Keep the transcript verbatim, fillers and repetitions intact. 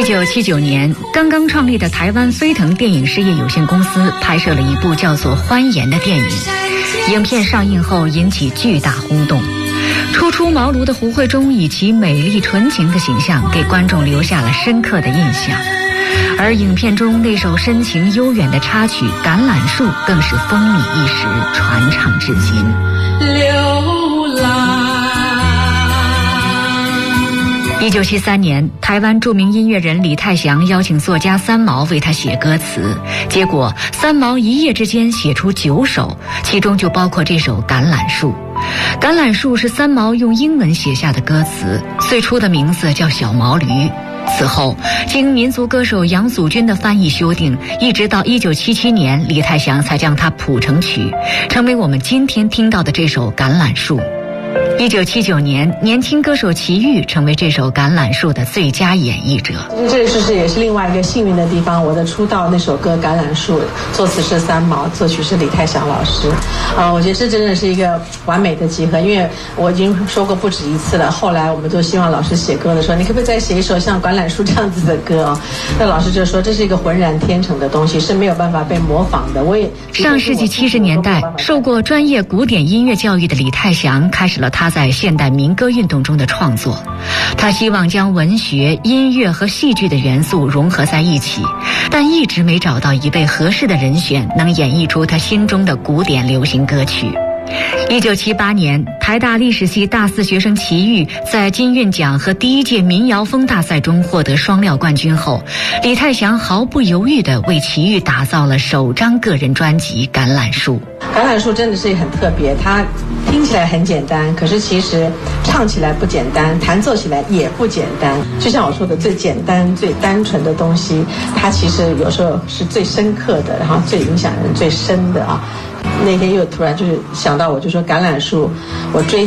一九七九年，刚刚创立的台湾飞腾电影事业有限公司拍摄了一部叫做《欢颜》的电影。影片上映后引起巨大轰动。初出茅庐的胡慧中以其美丽纯情的形象给观众留下了深刻的印象。而影片中那首深情悠远的插曲《橄榄树》更是风靡一时，传唱至今。流浪。一九七三年，台湾著名音乐人李泰祥邀请作家三毛为他写歌词，结果三毛一夜之间写出九首，其中就包括这首《橄榄树》。橄榄树是三毛用英文写下的歌词，最初的名字叫小毛驴。此后经民族歌手杨祖君的翻译修订，一直到一九七七年，李泰祥才将它谱成曲，成为我们今天听到的这首《橄榄树》。一九七九年，年轻歌手齐豫成为这首《橄榄树》的最佳演绎者。 这是也是另外一个幸运的地方。我的出道那首歌《橄榄树》，作词是三毛，作曲是李泰祥老师。啊、呃，我觉得这真的是一个完美的集合。因为我已经说过不止一次了，后来我们都希望老师写歌的时候，你可不可以再写一首像《橄榄树》这样子的歌啊？那老师就说这是一个浑然天成的东西，是没有办法被模仿的。我也上世纪七十年代，受过专业古典音乐教育的李泰祥开始了他在现代民歌运动中的创作。他希望将文学、音乐和戏剧的元素融合在一起，但一直没找到一位合适的人选能演绎出他心中的古典流行歌曲。一九七八年，台大历史系大四学生齐豫在金韵奖和第一届民谣风大赛中获得双料冠军后，李泰祥毫不犹豫地为齐豫打造了首张个人专辑《橄榄树》。 橄榄树真的是很特别，它听起来很简单，可是其实唱起来不简单，弹奏起来也不简单。就像我说的，最简单最单纯的东西，它其实有时候是最深刻的，然后最影响人最深的啊。那天又突然就是想到，我就说橄榄树，我追